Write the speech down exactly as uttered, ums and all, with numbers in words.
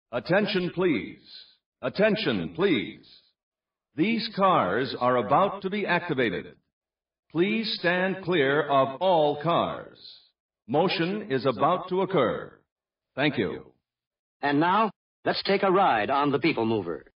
Attention, please. Attention, please. These cars are about to be activated. Please stand clear of all cars. Motion is about to occur. Thank you. And now, let's take a ride on the People Mover.